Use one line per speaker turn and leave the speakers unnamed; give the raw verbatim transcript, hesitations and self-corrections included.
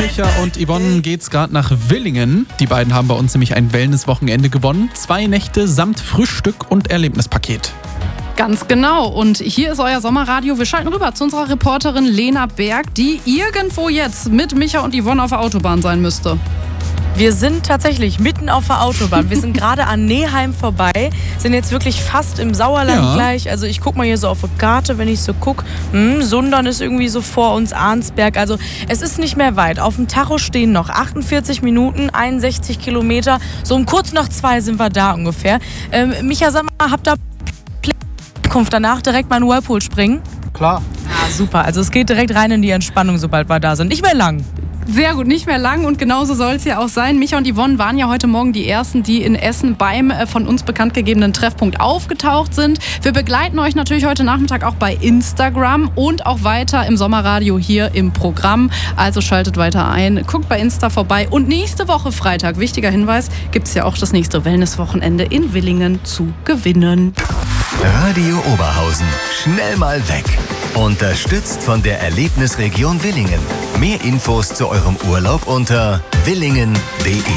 Micha und Yvonne geht's gerade nach Willingen. Die beiden haben bei uns nämlich ein Wellness-Wochenende gewonnen. Zwei Nächte samt Frühstück und Erlebnispaket.
Ganz genau. Und hier ist euer Sommerradio. Wir schalten rüber zu unserer Reporterin Lena Berg, die irgendwo jetzt mit Micha und Yvonne auf der Autobahn sein müsste.
Wir sind tatsächlich mitten auf der Autobahn. Wir sind gerade an Neheim vorbei, sind jetzt wirklich fast im Sauerland
Ja.
gleich. Also ich gucke mal hier so auf die Karte, wenn ich so gucke. Hm, Sundern ist irgendwie so vor uns, Arnsberg. Also es ist nicht mehr weit. Auf dem Tacho stehen noch achtundvierzig Minuten, einundsechzig Kilometer. So um kurz nach zwei sind wir da ungefähr. Ähm, Micha, sag mal, habt ihr Ankunft danach direkt mal in den Whirlpool springen?
Klar.
Ah, super. Also es geht direkt rein in die Entspannung, sobald wir da sind. Nicht mehr lang.
Sehr gut, nicht mehr lang und genauso soll es ja auch sein. Micha und Yvonne waren ja heute Morgen die Ersten, die in Essen beim äh, von uns bekannt gegebenen Treffpunkt aufgetaucht sind. Wir begleiten euch natürlich heute Nachmittag auch bei Instagram und auch weiter im Sommerradio hier im Programm. Also schaltet weiter ein, guckt bei Insta vorbei und nächste Woche Freitag, wichtiger Hinweis, gibt es ja auch das nächste Wellnesswochenende in Willingen zu gewinnen.
Radio Oberhausen. Schnell mal weg. Unterstützt von der Erlebnisregion Willingen. Mehr Infos zu eurem Urlaub unter willingen punkt de.